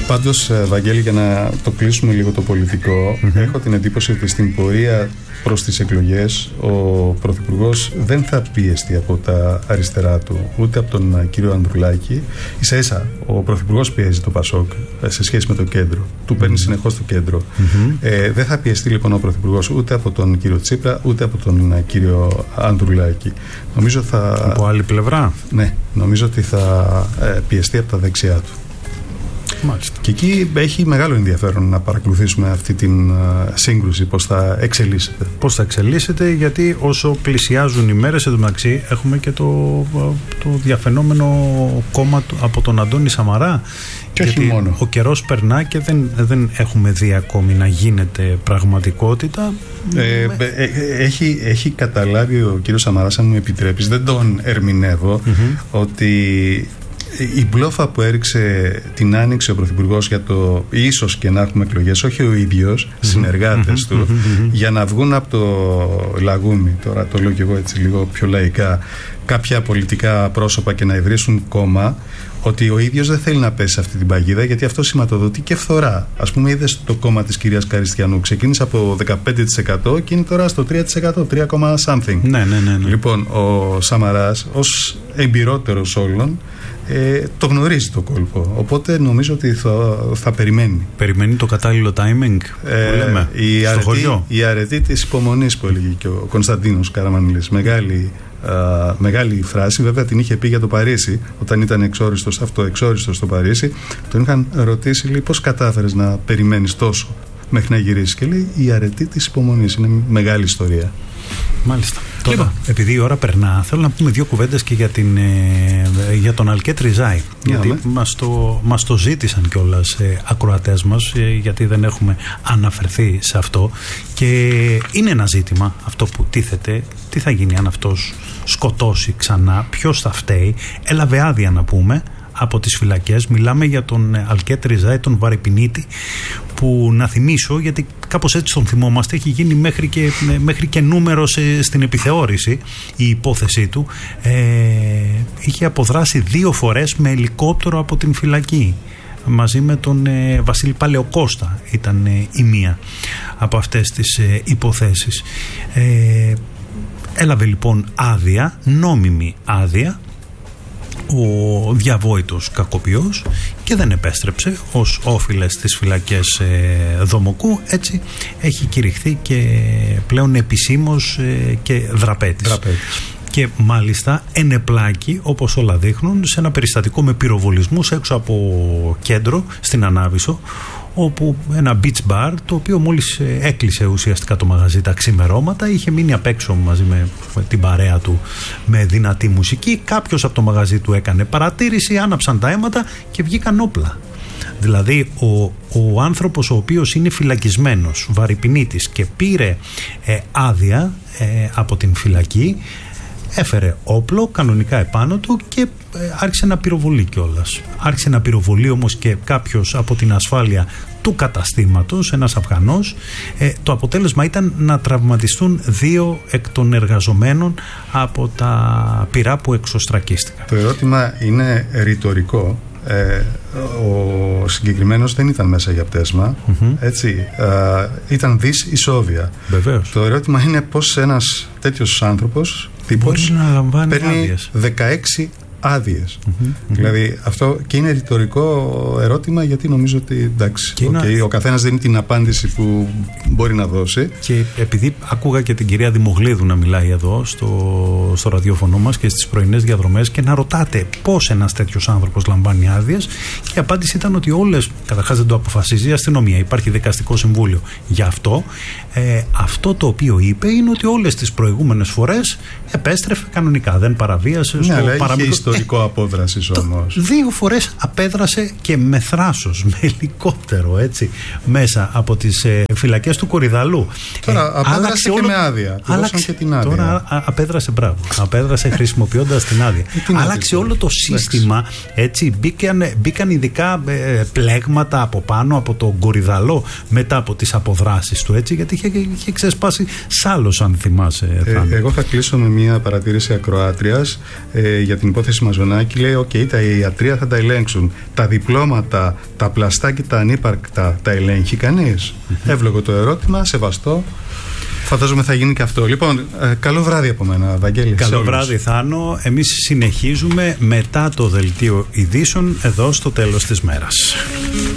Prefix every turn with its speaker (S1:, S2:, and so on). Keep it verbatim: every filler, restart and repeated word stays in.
S1: Πάντως, Βαγγέλη, για να το κλείσουμε λίγο το πολιτικό, mm-hmm. έχω την εντύπωση ότι στην πορεία προς τις εκλογές ο Πρωθυπουργός δεν θα πιεστεί από τα αριστερά του, ούτε από τον κύριο Ανδρουλάκη. Ίσα ίσα ο Πρωθυπουργός πιέζει το Πασόκ σε σχέση με το κέντρο. Του παίρνει mm-hmm. συνεχώς το κέντρο. Mm-hmm. Ε, δεν θα πιεστεί λοιπόν ο Πρωθυπουργός ούτε από τον κύριο Τσίπρα, ούτε από τον κύριο Ανδρουλάκη. Νομίζω θα...
S2: Από άλλη πλευρά.
S1: Ναι, νομίζω ότι θα ε, πιεστεί από τα δεξιά του.
S2: Μάλιστα.
S1: Και εκεί έχει μεγάλο ενδιαφέρον να παρακολουθήσουμε αυτή την uh, σύγκρουση, πώς θα εξελίσσεται.
S2: Πώς θα εξελίσσεται, γιατί όσο πλησιάζουν οι μέρες, εντωμεταξύ έχουμε και το, το διαφαινόμενο κόμμα από τον Αντώνη Σαμαρά.
S1: Και
S2: γιατί
S1: όχι μόνο.
S2: Ο καιρός περνά και δεν, δεν έχουμε δει ακόμη να γίνεται πραγματικότητα.
S1: Ε, με... ε, έχει, έχει καταλάβει ο κύριος Σαμαράς, αν μου επιτρέπεις, δεν τον ερμηνεύω, mm-hmm. ότι η μπλόφα που έριξε την άνοιξη ο Πρωθυπουργός για το ίσως και να έχουμε εκλογές, όχι ο ίδιος, mm-hmm. συνεργάτες mm-hmm. του, mm-hmm. για να βγουν από το λαγούμι, τώρα το λέω και εγώ έτσι λίγο πιο λαϊκά, κάποια πολιτικά πρόσωπα και να ιδρύσουν κόμμα, ότι ο ίδιος δεν θέλει να πέσει σε αυτή την παγίδα, γιατί αυτό σηματοδοτεί και φθορά. Ας πούμε, είδες το κόμμα της κυρίας Καριστιανού, ξεκίνησε από δεκαπέντε τοις εκατό και είναι τώρα στο τρία τοις εκατό, τρία something.
S2: Ναι, ναι, ναι, ναι.
S1: Λοιπόν, ο Σαμαράς, ως εμπειρότερος όλων, Ε, το γνωρίζει το κόλπο. Οπότε νομίζω ότι θα, θα περιμένει.
S2: Περιμένει το κατάλληλο timing
S1: ε,
S2: που λέμε,
S1: η
S2: στο
S1: αρετή,
S2: χωριό.
S1: Η αρετή της υπομονής που έλεγε και ο Κωνσταντίνος Καραμανλής. Μεγάλη, α, μεγάλη φράση. Βέβαια την είχε πει για το Παρίσι, όταν ήταν εξόριστος, αυτοεξόριστος στο Παρίσι. Τον είχαν ρωτήσει, λέει, πώς κατάφερες να περιμένεις τόσο μέχρι να γυρίσεις? Και λέει, η αρετή της υπομονής. Είναι μεγάλη ιστορία.
S2: Μάλιστα. Τώρα, λοιπόν, επειδή η ώρα περνά, θέλω να πούμε δύο κουβέντες και για, την, ε, για τον Αλκέτ Ριζάη. Γιατί yeah, μας, το, μας το ζήτησαν κιόλας ε, ακροατές μας, ε, γιατί δεν έχουμε αναφερθεί σε αυτό. Και είναι ένα ζήτημα αυτό που τίθεται. Τι θα γίνει αν αυτός σκοτώσει ξανά, ποιος θα φταίει? Έλαβε άδεια να πούμε από τις φυλακές. Μιλάμε για τον Αλκέτ Ριζάη, τον Βαρυπινίτη, που να θυμίσω, γιατί κάπως έτσι τον θυμόμαστε, έχει γίνει μέχρι και, μέχρι και νούμερο σε, στην επιθεώρηση η υπόθεσή του. Ε, είχε αποδράσει δύο φορές με ελικόπτερο από την φυλακή. Μαζί με τον ε, Βασίλη Παλαιοκώστα ήταν ε, η μία από αυτές τις ε, υποθέσεις. Ε, έλαβε λοιπόν άδεια, νόμιμη άδεια, ο διαβόητος κακοποιός, και δεν επέστρεψε ως όφιλες στις φυλακές ε, Δομοκού. Έτσι έχει κηρυχθεί και πλέον επισήμως ε, και δραπέτης. δραπέτης. Και μάλιστα ενεπλάκη, όπως όλα δείχνουν, σε ένα περιστατικό με πυροβολισμούς έξω από κέντρο στην Ανάβησο, όπου ένα beach bar, το οποίο μόλις έκλεισε ουσιαστικά το μαγαζί τα ξημερώματα, είχε μείνει απ' έξω μαζί με την παρέα του με δυνατή μουσική. Κάποιος από το μαγαζί του έκανε παρατήρηση, άναψαν τα αίματα και βγήκαν όπλα. Δηλαδή ο, ο άνθρωπος ο οποίος είναι φυλακισμένος, Βαρυπινίτης, και πήρε ε, άδεια ε, από την φυλακή, έφερε όπλο κανονικά επάνω του και ε, άρχισε να πυροβολεί κιόλας. Άρχισε να πυροβολεί όμως και κάποιος από την ασφάλεια του καταστήματος, ένας Αφγανός. Ε, το αποτέλεσμα ήταν να τραυματιστούν δύο εκ των εργαζομένων από τα πυρά που εξωστρακίστηκαν.
S1: Το ερώτημα είναι ρητορικό. Ε, ο συγκεκριμένος δεν ήταν μέσα για πτέσμα, mm-hmm. έτσι, ε, ήταν δις ισόβια.
S2: Βεβαίως.
S1: Το ερώτημα είναι πώς ένας τέτοιος άνθρωπος, τύπος,
S2: να λαμβάνει
S1: παίρνει
S2: άδειες.
S1: δεκαέξι άδειες.
S2: Mm-hmm.
S1: Δηλαδή αυτό, και είναι ρητορικό ερώτημα, γιατί νομίζω ότι εντάξει, okay, είναι... ο καθένας δίνει την απάντηση που μπορεί να δώσει.
S2: Και επειδή άκουγα και την κυρία Δημογλίδου να μιλάει εδώ στο, στο ραδιόφωνο μας και στις πρωινές διαδρομές, και να ρωτάτε πώς ένας τέτοιος άνθρωπος λαμβάνει άδειες, και η απάντηση ήταν ότι όλες, καταρχάς δεν το αποφασίζει η αστυνομία, υπάρχει δικαστικό συμβούλιο γι' αυτό. Ε, αυτό το οποίο είπε είναι ότι όλες τις προηγούμενες φορές επέστρεφε κανονικά, δεν παραβίασε.
S1: Ναι,
S2: στο
S1: αλλά
S2: παραμικρο...
S1: είχε ιστορικό ε, απόδρασης όμως.
S2: Δύο φορές απέδρασε και με θράσος, με ελικόπτερο, έτσι, μέσα από τις ε, φυλακές του Κορυδαλού.
S1: Τώρα ε, απέδρασε και όλο... με άδεια. Άλλαξε... και την άδεια.
S2: Τώρα α, απέδρασε, μπράβο. Απέδρασε χρησιμοποιώντας την άδεια. Άλλαξε όλο το σύστημα, έτσι. Μπήκαν, μπήκαν ειδικά ε, πλέγματα από πάνω από τον Κορυδαλό μετά από τις αποδράσεις του, έτσι, γιατί είχε, είχε ξεσπάσει σάλος, αν θυμάσαι.
S1: Ε, εγώ θα κλείσω με μια παρατήρηση ακροάτριας ε, για την υπόθεση Πάνθρης Μαζονάκη λέει: «Οκ, okay, τα ιατρεία θα τα ελέγξουν. Τα διπλώματα, τα πλαστά και τα ανύπαρκτα τα ελέγχει κανείς?» Mm-hmm. Εύλογο το ερώτημα, σεβαστό. Φαντάζομαι θα γίνει και αυτό. Λοιπόν, ε, καλό βράδυ από μένα, Βαγγέλη.
S2: Καλό βράδυ, Θάνο. Εμείς συνεχίζουμε μετά το δελτίο ειδήσεων εδώ στο τέλος της μέρας.